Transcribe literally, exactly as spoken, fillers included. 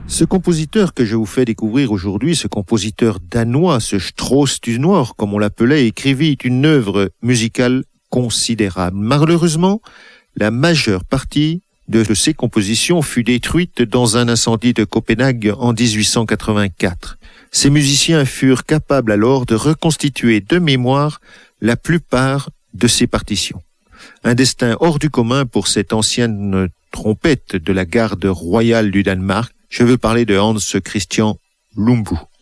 Ce compositeur que je vous fais découvrir aujourd'hui, ce compositeur danois, ce Strauss du Nord, comme on l'appelait, écrivit une œuvre musicale considérable. Malheureusement, la majeure partie de ses compositions fut détruite dans un incendie de Copenhague en dix-huit cent quatre-vingt-quatre. Ces musiciens furent capables alors de reconstituer de mémoire la plupart de ses partitions. Un destin hors du commun pour cette ancienne trompette de la garde royale du Danemark. Je veux parler de Hans Christian Lumbu.